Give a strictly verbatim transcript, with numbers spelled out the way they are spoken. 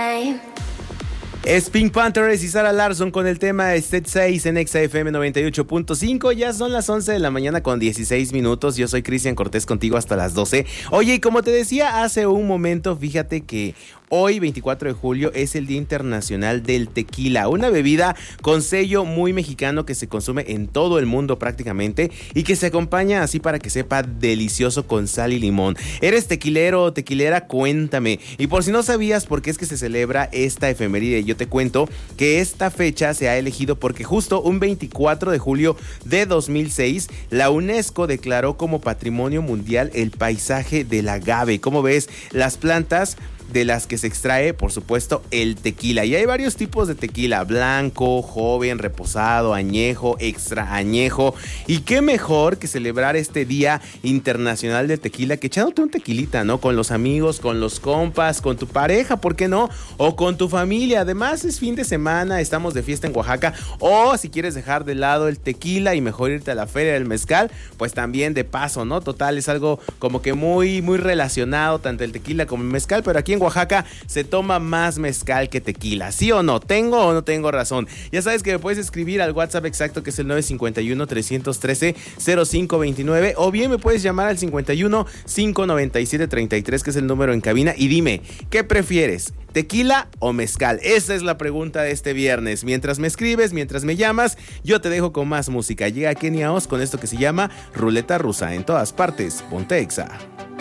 time. Es Pink Panthers y Sarah Larsson con el tema State seis en Exa F M noventa y ocho punto cinco. Ya son las once de la mañana con dieciséis minutos. Yo soy Cristian Cortés contigo hasta las doce. Oye, y como te decía hace un momento, fíjate que hoy, veinticuatro de julio, es el Día Internacional del Tequila, una bebida con sello muy mexicano que se consume en todo el mundo prácticamente y que se acompaña así para que sepa delicioso con sal y limón. ¿Eres tequilero o tequilera? Cuéntame. Y por si no sabías por qué es que se celebra esta efeméride, yo te cuento que esta fecha se ha elegido porque justo un veinticuatro de julio de dos mil seis, la UNESCO declaró como Patrimonio Mundial el paisaje del agave. ¿Cómo ves? Las plantas de las que se extrae, por supuesto, el tequila. Y hay varios tipos de tequila: blanco, joven, reposado, añejo, extra añejo. Y qué mejor que celebrar este Día Internacional del Tequila que echándote un tequilita, ¿no? Con los amigos, con los compas, con tu pareja, ¿por qué no? O con tu familia. Además, es fin de semana, estamos de fiesta en Oaxaca. O si quieres dejar de lado el tequila y mejor irte a la feria del mezcal, pues también de paso, ¿no? Total, es algo como que muy, muy relacionado, tanto el tequila como el mezcal, pero aquí en Oaxaca se toma más mezcal que tequila. ¿Sí o no? ¿Tengo o no tengo razón? Ya sabes que me puedes escribir al WhatsApp exacto, que es el nueve cinco uno, tres uno tres, cero cinco dos nueve, o bien me puedes llamar al cincuenta y uno, cinco noventa y siete, treinta y tres, que es el número en cabina, y dime, ¿qué prefieres? ¿Tequila o mezcal? Esa es la pregunta de este viernes. Mientras me escribes, mientras me llamas, yo te dejo con más música. Llega Kenia Oz con esto que se llama Ruleta Rusa. En todas partes, ponte Exa.